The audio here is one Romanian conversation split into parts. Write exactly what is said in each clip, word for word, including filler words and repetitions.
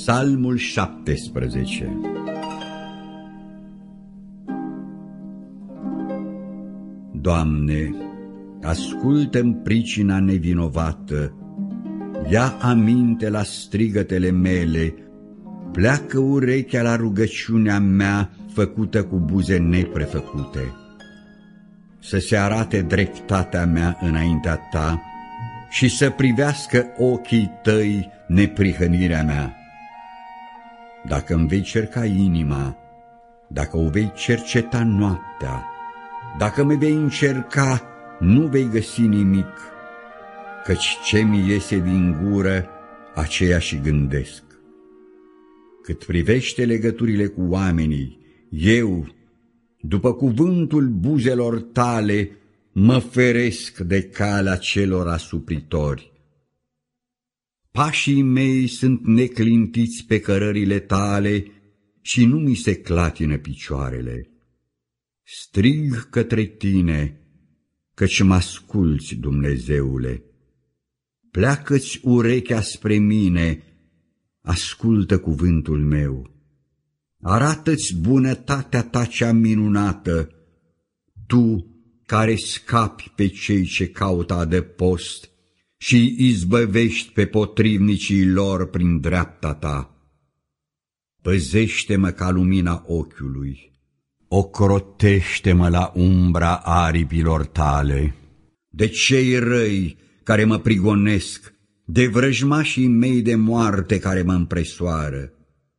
Psalmul șaptesprezece. Doamne, ascultă-mi pricina nevinovată, ia aminte la strigătele mele, pleacă urechea la rugăciunea mea făcută cu buze neprefăcute. Să se arate dreptatea mea înaintea ta și să privească ochii tăi neprihănirea mea. Dacă îmi vei cerca inima, dacă o vei cerceta noaptea, dacă me vei încerca, nu vei găsi nimic, căci ce mi iese din gură, aceea și gândesc. Cât privește legăturile cu oamenii, eu, după cuvântul buzelor tale, mă feresc de calea celor asupritori. Pașii mei sunt neclintiți pe cărările tale și nu mi se clatină picioarele. Strig către tine, căci mă asculți, Dumnezeule. Pleacă-ți urechea spre mine, ascultă cuvântul meu. Arată-ți bunătatea ta cea minunată, tu care scapi pe cei ce caută adăpost și izbăvești pe potrivnicii lor prin dreapta ta. Păzește-mă ca lumina ochiului, ocrotește-mă la umbra aripilor tale. De cei răi care mă prigonesc, de vrăjmașii mei de moarte care mă împresoară.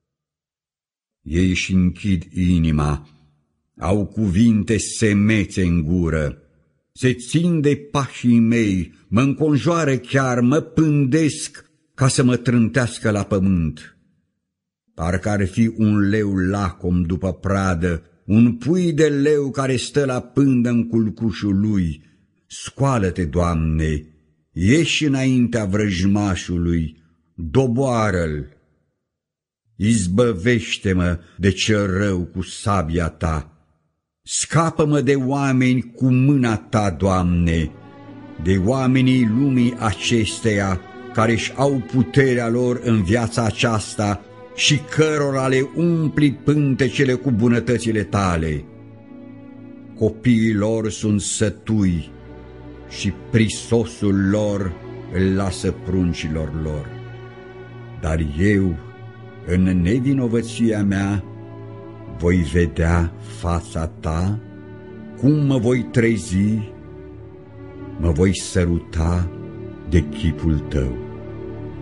Ei își închid inima, au cuvinte semețe în gură, se țin de pașii mei, mă înconjoară chiar, mă pândesc ca să mă trântească la pământ. Parcă ar fi un leu lacom după pradă, un pui de leu care stă la pândă în culcușul lui. Scoală-te, Doamne, ieși înaintea vrăjmașului, doboară-l. Izbăvește-mă de cel rău cu sabia ta. Scapă-mă de oameni cu mâna ta, Doamne, de oamenii lumii acesteia care-și au puterea lor în viața aceasta și cărora le umpli pântecele cu bunătățile tale. Copiii lor sunt sătui și prisosul lor îl lasă pruncilor lor. Dar eu, în nevinovăția mea, voi vedea fața ta, cum mă voi trezi, mă voi săruta de chipul tău.